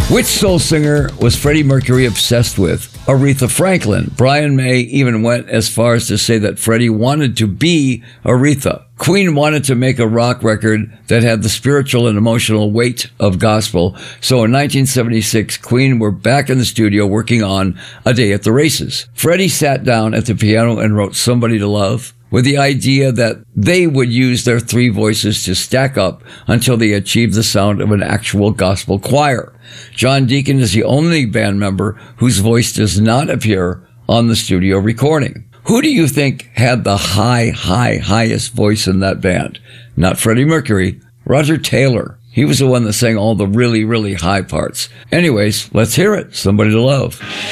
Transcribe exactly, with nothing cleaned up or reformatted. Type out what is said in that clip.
Which soul singer was Freddie Mercury obsessed with? Aretha Franklin. Brian May even went as far as to say that Freddie wanted to be Aretha. Queen wanted to make a rock record that had the spiritual and emotional weight of gospel, so in nineteen seventy-six, Queen were back in the studio working on A Day at the Races. Freddie sat down at the piano and wrote Somebody to Love, with the idea that they would use their three voices to stack up until they achieved the sound of an actual gospel choir. John Deacon is the only band member whose voice does not appear on the studio recording. Who do you think had the high, high, highest voice in that band? Not Freddie Mercury, Roger Taylor. He was the one that sang all the really, really high parts. Anyways, let's hear it. Somebody to Love.